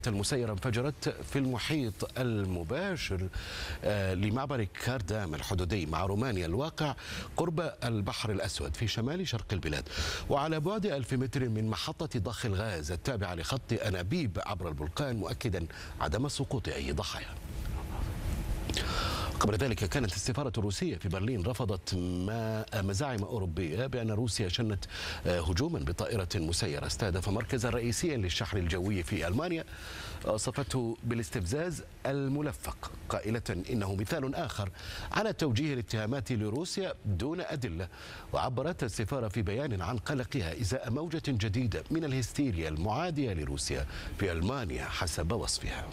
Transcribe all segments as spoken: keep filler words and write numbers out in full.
المسيرة انفجرت في المحيط المباشر لمعبر كاردام الحدودي مع رومانيا الواقع قرب البحر الأسود في شمال شرق البلاد، وعلى بعد ألف متر من محطة ضخ الغاز التابعة لخط أنابيب عبر البلقان، مؤكدا عدم سقوط أي ضحايا. قبل ذلك كانت السفارة الروسية في برلين رفضت ما مزاعم أوروبية بأن روسيا شنت هجوما بطائرة مسيرة استهدف مركزا رئيسيا للشحن الجوي في ألمانيا، وصفته بالاستفزاز الملفق، قائلة إنه مثال آخر على توجيه الاتهامات لروسيا دون أدلة. وعبرت السفارة في بيان عن قلقها إزاء موجة جديدة من الهستيريا المعادية لروسيا في ألمانيا حسب وصفها.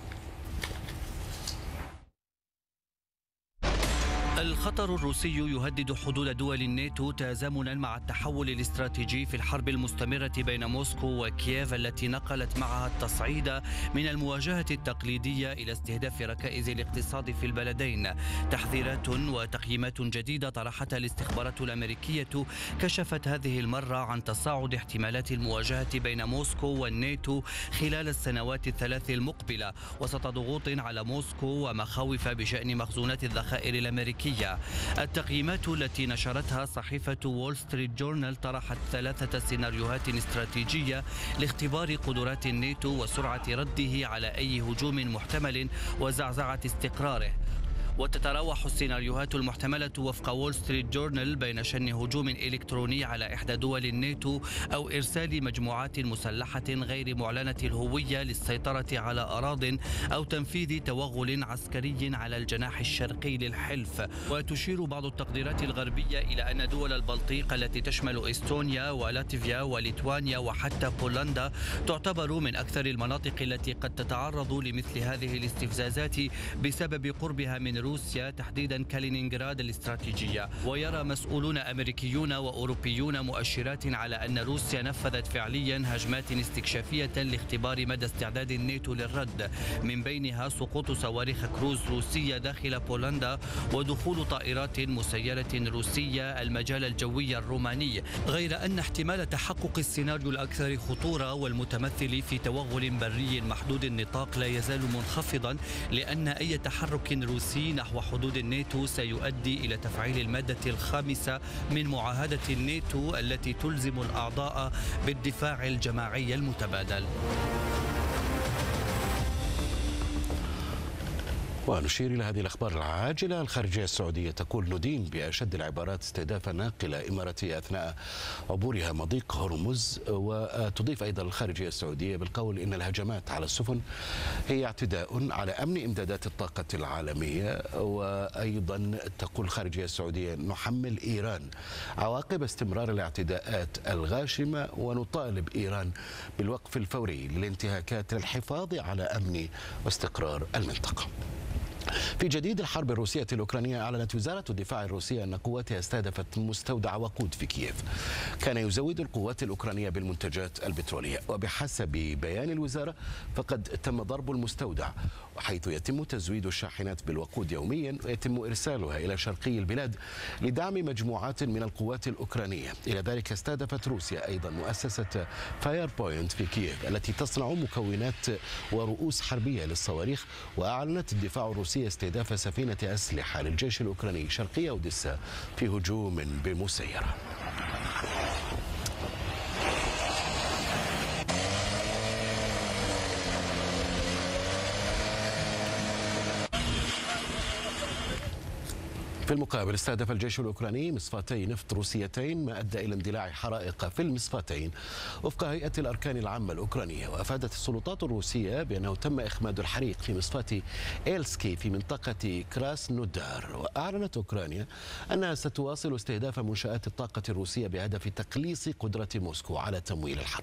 الخطر الروسي يهدد حدود دول الناتو تزامنا مع التحول الاستراتيجي في الحرب المستمرة بين موسكو وكييف، التي نقلت معها التصعيد من المواجهة التقليدية إلى استهداف ركائز الاقتصاد في البلدين. تحذيرات وتقييمات جديدة طرحتها الاستخبارات الأمريكية كشفت هذه المرة عن تصاعد احتمالات المواجهة بين موسكو والناتو خلال السنوات الثلاث المقبلة، وسط ضغوط على موسكو ومخاوف بشأن مخزونات الذخائر الأمريكية. التقييمات التي نشرتها صحيفة وول ستريت جورنال طرحت ثلاثة سيناريوهات استراتيجية لاختبار قدرات الناتو وسرعة رده على أي هجوم محتمل وزعزعة استقراره. وتتراوح السيناريوهات المحتملة وفق وول ستريت جورنال بين شن هجوم إلكتروني على إحدى دول الناتو أو إرسال مجموعات مسلحة غير معلنة الهوية للسيطرة على أراضٍ أو تنفيذ توغل عسكري على الجناح الشرقي للحلف. وتشير بعض التقديرات الغربية إلى أن دول البلطيق التي تشمل إستونيا ولاتفيا وليتوانيا وحتى بولندا تعتبر من أكثر المناطق التي قد تتعرض لمثل هذه الاستفزازات بسبب قربها من روسيا، تحديدا كالينينغراد الاستراتيجية. ويرى مسؤولون أمريكيون وأوروبيون مؤشرات على أن روسيا نفذت فعليا هجمات استكشافية لاختبار مدى استعداد الناتو للرد، من بينها سقوط صواريخ كروز روسية داخل بولندا ودخول طائرات مسيرة روسية المجال الجوي الروماني. غير أن احتمال تحقق السيناريو الأكثر خطورة والمتمثل في توغل بري محدود النطاق لا يزال منخفضا، لأن أي تحرك روسي نحو حدود الناتو سيؤدي إلى تفعيل المادة الخامسة من معاهدة الناتو التي تلزم الأعضاء بالدفاع الجماعي المتبادل. ونشير إلى هذه الأخبار العاجلة. الخارجية السعودية تقول ندين بأشد العبارات استهداف ناقلة إماراتية أثناء عبورها مضيق هرمز. وتضيف أيضا الخارجية السعودية بالقول إن الهجمات على السفن هي اعتداء على أمن إمدادات الطاقة العالمية. وأيضا تقول الخارجية السعودية نحمل إيران عواقب استمرار الاعتداءات الغاشمة ونطالب إيران بالوقف الفوري للانتهاكات للحفاظ على أمن واستقرار المنطقة. في جديد الحرب الروسية الأوكرانية، أعلنت وزارة الدفاع الروسية أن قواتها استهدفت مستودع وقود في كييف كان يزود القوات الأوكرانية بالمنتجات البترولية. وبحسب بيان الوزارة فقد تم ضرب المستودع، وحيث يتم تزويد الشاحنات بالوقود يوميا ويتم إرسالها إلى شرقي البلاد لدعم مجموعات من القوات الأوكرانية. إلى ذلك استهدفت روسيا أيضا مؤسسة فاير بوينت في كييف التي تصنع مكونات ورؤوس حربية للصواريخ. وأعلنت الدفاع الروسي استهداف سفينة أسلحة للجيش الأوكراني شرقي أوديسا في هجوم بمسيرة. في المقابل استهدف الجيش الأوكراني مصفاتي نفط روسيتين، ما أدى إلى اندلاع حرائق في المصفاتين وفق هيئة الأركان العامة الأوكرانية. وأفادت السلطات الروسية بأنه تم إخماد الحريق في مصفاة إيلسكي في منطقة كراسنودار. وأعلنت أوكرانيا أنها ستواصل استهداف منشآت الطاقة الروسية بهدف تقليص قدرة موسكو على تمويل الحرب.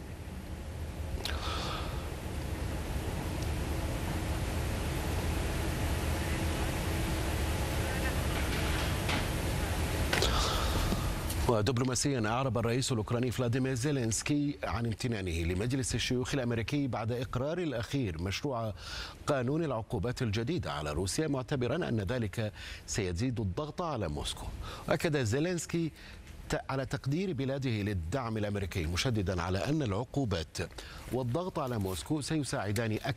ودبلوماسيا أعرب الرئيس الأوكراني فلاديمير زيلينسكي عن امتنانه لمجلس الشيوخ الأمريكي بعد إقرار الأخير مشروع قانون العقوبات الجديدة على روسيا، معتبرا أن ذلك سيزيد الضغط على موسكو. وأكد زيلينسكي على تقدير بلاده للدعم الأمريكي، مشددا على أن العقوبات والضغط على موسكو سيساعدان أكثر